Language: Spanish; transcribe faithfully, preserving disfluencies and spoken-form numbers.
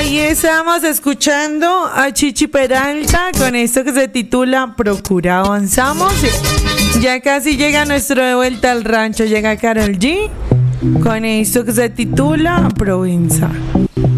Ahí estamos escuchando a Chichi Peralta con esto que se titula Procura Avanzamos. Ya casi llega nuestro De Vuelta al Rancho, llega Karol G con esto que se titula Provenza.